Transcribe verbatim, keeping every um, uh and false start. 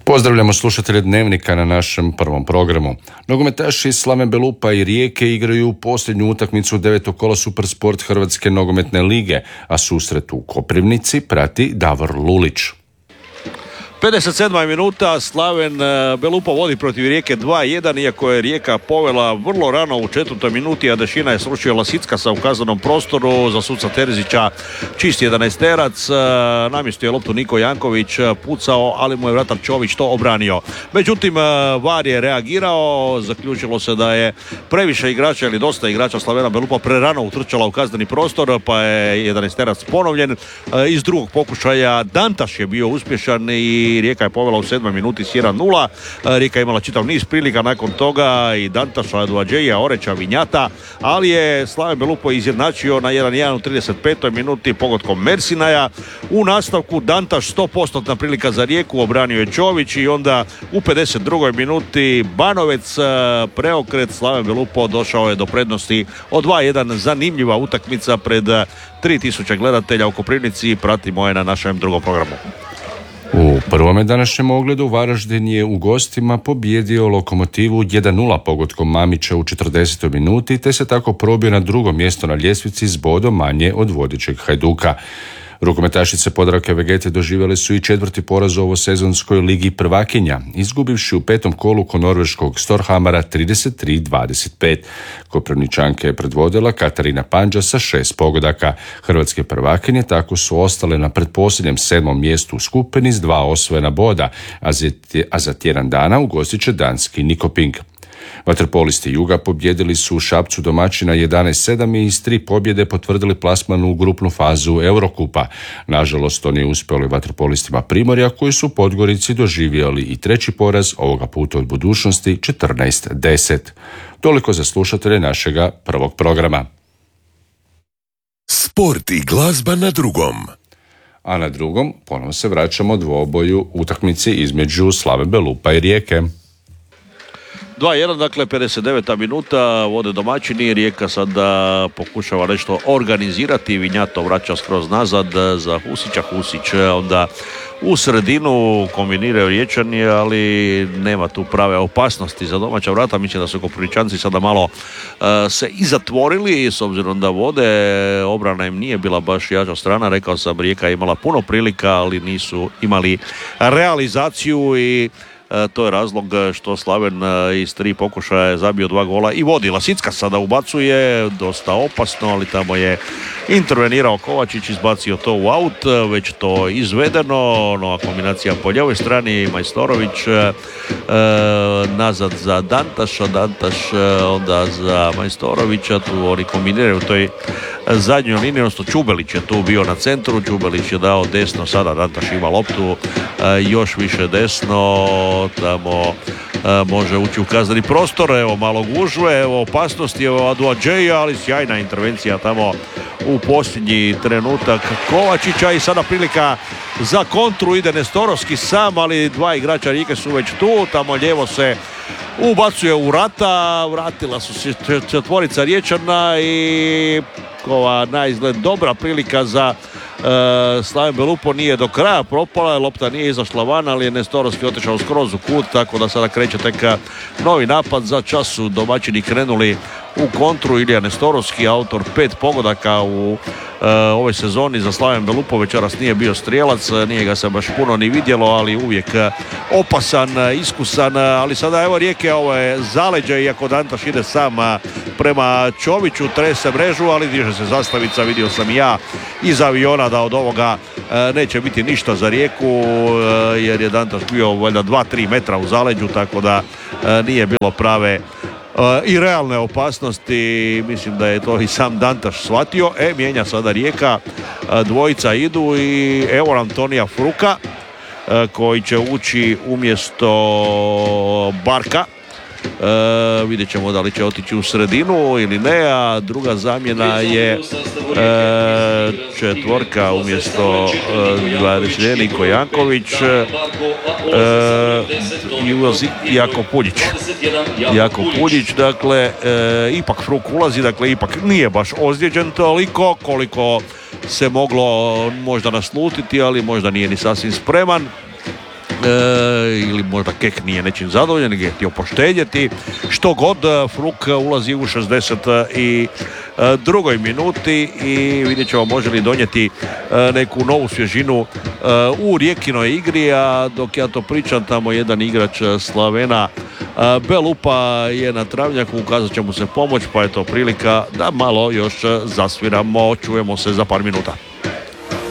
Pozdravljamo slušatelje Dnevnika na našem prvom programu. Nogometaši Slaven Belupa i Rijeke igraju posljednju utakmicu devetog kola Supersport Hrvatske nogometne lige, a susret u Koprivnici prati Davor Lulić. pedeset sedma minuta, Slaven Belupa vodi protiv Rijeke dva jedan, iako je Rijeka povela vrlo rano u četvrtoj minuti, a Dešina je srušio Lasickasa u kaznenom prostoru, za suca Terzića čist jedanaesterac, namjestio je loptu Niko Janković, pucao, ali mu je vratar Čović to obranio. Međutim, VAR je reagirao, zaključilo se da je previše igrača ili dosta igrača Slavena Belupa prerano utrčala u kazneni prostor, pa je jedanaesterac ponovljen. Iz drugog pokušaja Dantaš je bio uspješan i Rijeka je povela u sedmoj minuti s jedan nula. Rijeka je imala čitav niz prilika nakon toga i Dantaša, Duadžeja, Oreća, Vinjata, ali je Slaven Belupo izjednačio na jedan jedan u trideset petoj minuti pogodkom Mersinaja. U nastavku Dantaš sto posto prilika za Rijeku, obranio je Čović i onda u pedeset drugoj minuti Banovec, preokret, Slaven Belupo došao je do prednosti od dva jedan. Zanimljiva utakmica pred tri tisuće gledatelja u Koprivnici, pratimo je na našem drugom programu. U prvome današnjem ogledu Varaždin je u gostima pobijedio Lokomotivu jedan nula pogodkom Mamića u četrdesetoj minuti, te se tako probio na drugo mjesto na ljestvici s bodom manje od vodećeg Hajduka. Rukometašice Podravke Vegete doživjele su i četvrti poraz u ovosezonskoj ligi prvakinja, izgubivši u petom kolu kod norveškog Storhamara trideset tri dvadeset pet. Koprivničanke je predvodila Katarina Pandža sa šest pogodaka. Hrvatske prvakinje tako su ostale na pretposljednjem sedmom mjestu u skupini s dva osvojena boda, a za tjedan dana ugostit će danski Nikoping. Vaterpolisti Juga pobjedili su u Šapcu domaćina jedanaest sedam i iz tri pobjede potvrdili plasman u grupnu fazu Eurokupa. Nažalost, to nije uspjelo i vaterpolistima Primorja, koji su Podgorici doživjeli i treći poraz, ovoga puta od Budućnosti četrnaest deset. Toliko za slušatelje našega prvog programa. Sport i glazba na drugom. A na drugom ponovno se vraćamo dvoboju utakmici između Slaven Belupa i Rijeke. dva jedan, dakle pedeset deveta minuta, vode domaćini, Rijeka sada pokušava nešto organizirati, Vinjato vraća skroz nazad za Husića, Husić onda u sredinu kombiniraju Riječani, ali nema tu prave opasnosti za domaća vrata. Mislim da su Koprivničanci sada malo uh, se i zatvorili, s obzirom da vode, obrana im nije bila baš jača strana, rekao sam, Rijeka je imala puno prilika, ali nisu imali realizaciju i E, to je razlog što Slaven e, iz tri pokušaja je zabio dva gola i vodi. Lasicka sada ubacuje, dosta opasno, ali tamo je intervenirao Kovačić, izbacio to u aut, već to izvedeno, nova kombinacija po ljevoj strani, Majstorović e, nazad za Dantaša, Dantaš e, onda za Majstorovića, tu oni kombiniraju u toj zadnjoj liniji, odnosno Čubelić je tu bio na centru, Čubelić je dao desno, sada Dantaš ima loptu, e, još više desno, tamo e, može ući u kazneni prostor, evo malo gužve, evo opasnosti, evo Aduadžeja, ali sjajna intervencija tamo u posljednji trenutak Kovačića i sada prilika za kontru, ide Nestorovski sam, ali dva igrača Rijeke su već tu, tamo lijevo se ubacuje u vrata, vratila su se četvorica Riječana i ova naizgled dobra prilika za Uh, Slaven Belupo nije do kraja propala, lopta nije izašla van, ali je Nestorovski otišao skroz u kut, tako da sada kreće tek novi napad. Za čas su domaćini krenuli u kontru. Ilija Nestorovski, autor pet pogodaka u uh, ovoj sezoni za Slaven Belupo, večeras nije bio strijelac, nije ga se baš puno ni vidjelo, ali uvijek opasan, iskusan, ali sada evo Rijeke, ovo je zaleđe, iako Dantaš ide sam prema Čoviću, trese mrežu, ali diže se zastavica, vidio sam i ja iz aviona da od ovoga e, neće biti ništa za Rijeku, e, jer je Dantaš bio valjda dva do tri metra u zaleđu, tako da e, nije bilo prave e, i realne opasnosti. Mislim da je to i sam Dantaš shvatio. E, mijenja sada Rijeka, e, dvojica idu i evo Antonija Fruka e, koji će ući umjesto Barka. E, vidjet ćemo da li će otići u sredinu ili ne, a druga zamjena je e, četvorka umjesto e, Niko Janković e, i ulazi Jako Puljić. Jako Puljić, dakle, e, ipak Fruk ulazi, dakle, ipak nije baš ozlijeđen toliko koliko se moglo možda naslutiti, ali možda nije ni sasvim spreman. E, ili možda Kek nije nečim zadovoljan, nego je htio poštedjeti. Što god, Fruk ulazi u šezdeset i drugoj minuti i vidjet ćemo može li donijeti neku novu svježinu u Rijekinoj igri, a dok ja to pričam, tamo jedan igrač Slavena Belupa je na travnjaku, ukazat će mu se pomoć, pa je to prilika da malo još zasviramo. Čujemo se za par minuta.